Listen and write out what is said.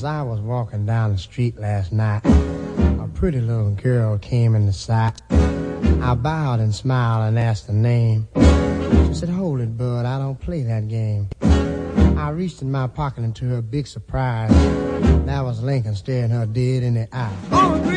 As I was walking down the street last night, a pretty little girl came in the sight. I bowed and smiled and asked her name. She said, "Hold it, bud, I don't play that game." I reached in my pocket, and to her big surprise, that was Lincoln staring her dead in the eye.